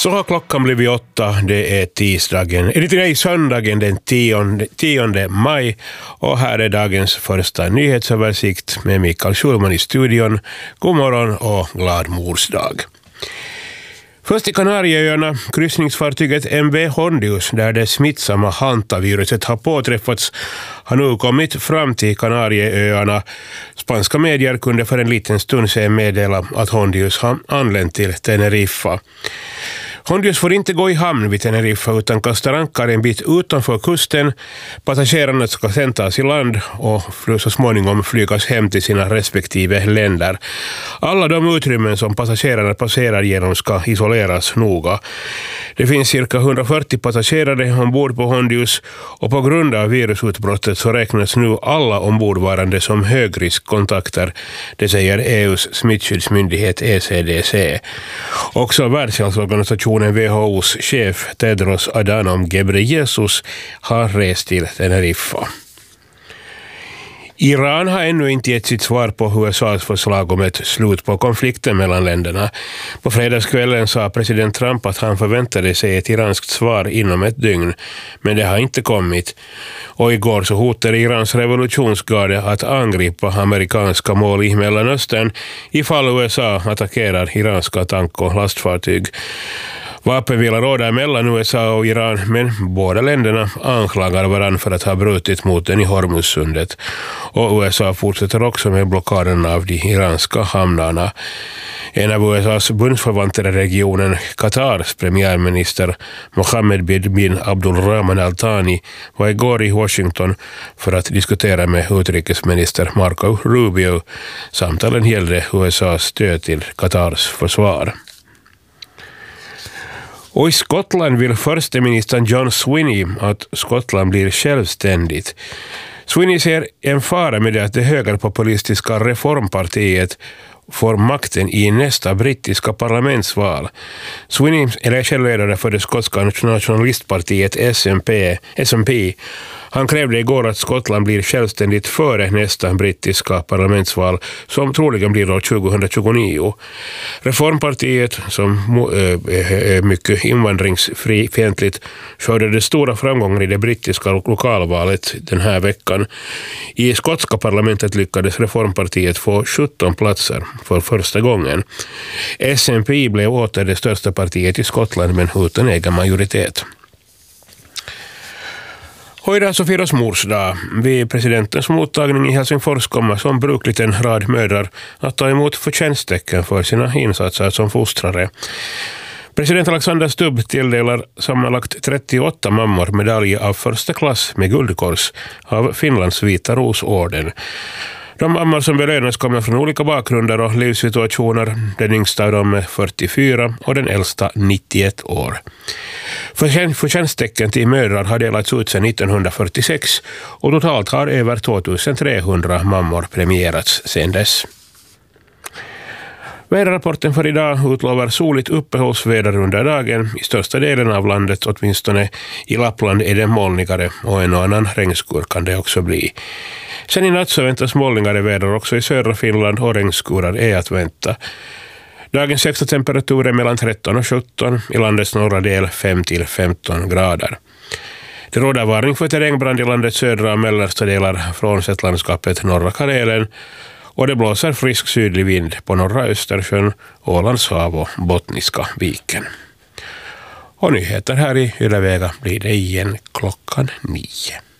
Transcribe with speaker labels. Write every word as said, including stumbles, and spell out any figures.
Speaker 1: Så har klockan blivit åtta, det är tisdagen, eller nej, söndagen den tionde, tionde maj och här är dagens första nyhetsöversikt med Mikael Schulman i studion. God morgon och glad morsdag. Först i Kanarieöarna, kryssningsfartyget M V Hondius, där det smittsamma hantaviruset har påträffats, har nu kommit fram till Kanarieöarna. Spanska medier kunde för en liten stund sedan meddela att Hondius har anlänt till Teneriffa. Hondius får inte gå i hamn vid Teneriffa utan kastar ankar en bit utanför kusten. Passagerarna ska sen tas i land och så småningom flygas hem till sina respektive länder. Alla de utrymmen som passagerarna passerar genom ska isoleras noga. Det finns cirka hundrafyrtio passagerare ombord på Hondius och på grund av virusutbrottet så räknas nu alla ombordvarande som högriskkontakter. Det säger E U:s smittskyddsmyndighet E C D C. Också Världshälsoorganisationen W H O:s chef Tedros Adhanom Ghebreyesus har rest till Teneriffa. Iran har ännu inte gett sitt svar på U S A:s förslag om ett slut på konflikten mellan länderna. På fredagskvällen sa president Trump att han förväntade sig ett iranskt svar inom ett dygn, men det har inte kommit. Och igår så hotade Irans revolutionsgarde att angripa amerikanska mål i Mellanöstern ifall U S A attackerar iranska tank- och lastfartyg. Vapenvila råder mellan U S A och Iran, men båda länderna anklagar varann för att ha brutit mot den i Hormuzsundet. Och U S A fortsätter också med blockaden av de iranska hamnarna. En av U S A:s bundsförvanter i regionen, Qatars premiärminister Mohammed bin Abdulrahman Al Thani, var igår i Washington för att diskutera med utrikesminister Marco Rubio. Samtalen gällde U S A:s stöd till Qatars försvar. Och i Skottland vill försteministern John Swinney att Skottland blir självständigt. Swinney ser en fara med det att det högerpopulistiska reformpartiet får makten i nästa brittiska parlamentsval. Swinney är själv ledare för det skotska nationalistpartiet S N P. S N P. Han krävde igår att Skottland blir självständigt före nästa brittiska parlamentsval som troligen blir år tjugohundratjugonio. Reformpartiet, som är mycket invandringsfientligt, skördade stora framgångar i det brittiska lokalvalet den här veckan. I skotska parlamentet lyckades reformpartiet få sjutton platser för första gången. S N P blev åter det största partiet i Skottland men utan egen majoritet. Och idag så firas mors dag. Vid presidentens mottagning i Helsingfors kommer som brukligt en rad mödrar att ta emot förtjänsttecken för sina insatser som fostrare. President Alexander Stubb tilldelar sammanlagt trettioåtta mammor medalj av första klass med guldkors av Finlands Vita Rosorden. De mammor som belönas kommer från olika bakgrunder och livssituationer. Den yngsta av dem är fyrtiofyra och den äldsta nittioett år. Förtjänsttecken till mödrar har delats ut sedan nittonhundrafyrtiosex och totalt har över tvåtusentrehundra mammor premierats sedan dess. Väderrapporten för idag utlovar soligt uppehållsväder under dagen. I största delen av landet, åtminstone i Lappland, är det molnigare och en och annan regnskur kan det också bli. Sen i natt så väntas molnigare väder också i södra Finland och regnskurar är att vänta. Dagens högsta temperatur är mellan tretton och sjutton, i landets norra del fem till femton grader. Det råder varning för terrängbrand i landets södra och mellersta delar frånsett landskapet norra Karelen. Och det blåser frisk sydlig vind på norra Östersjön, Ålands hav och Bottniska viken. Och nyheter här i Yle Vega blir det igen klockan nio.